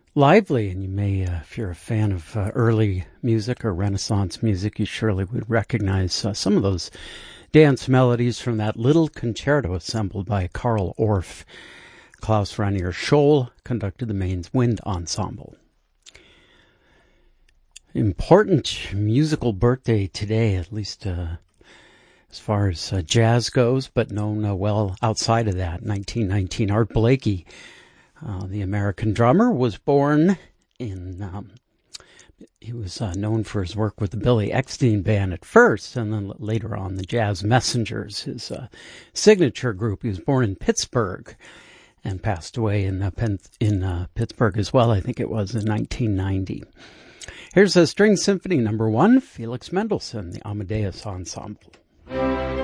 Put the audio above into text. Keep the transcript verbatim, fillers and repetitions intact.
lively, and you may, uh, if you're a fan of uh, early music or Renaissance music, you surely would recognize uh, some of those dance melodies from that little concerto assembled by Carl Orff. Klaus Rainier Scholl conducted the Mainz Wind Ensemble. Important musical birthday today, at least uh, as far as uh, jazz goes, but known uh, well outside of that. nineteen nineteen, Art Blakey, uh, the American drummer, was born in... Um, he was uh, known for his work with the Billy Eckstine Band at first, and then later on the Jazz Messengers, his uh, signature group. He was born in Pittsburgh and passed away in uh, Pen- in uh, Pittsburgh as well, I think it was, in nineteen ninety. Here's a String Symphony number one, Felix Mendelssohn, the Amadeus Ensemble.